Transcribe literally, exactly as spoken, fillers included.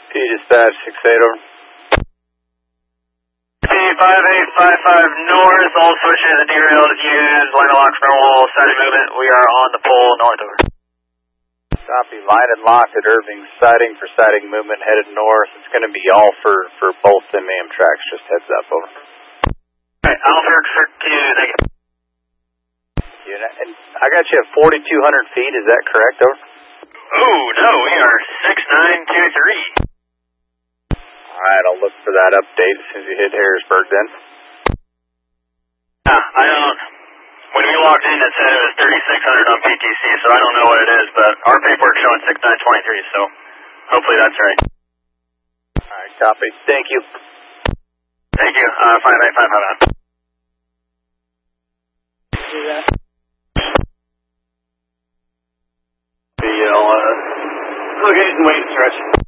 P dispatch, six eight over. five eight five five north, all switches derailed, use line of locks, normal, siding movement, we are on the pole, north over. Copy, line and lock at Irving, siding for siding movement, headed north. It's going to be all for, for both them Amtraks, just heads up, over. Alright, Alpha for two, thank you. Unit, and I got you at forty-two hundred feet, is that correct, over? Oh, no, we are six nine two three. Alright, I'll look for that update as soon as you hit Harrisburg then. Yeah, I don't, when we logged in it said it was thirty-six hundred on P T C, so I don't know what it is, but our paperwork's showing six nine two three, so hopefully that's right. Alright, copy. Thank you. Thank you, uh, five eight five five out. See that? The, uh, location, wait, stretch.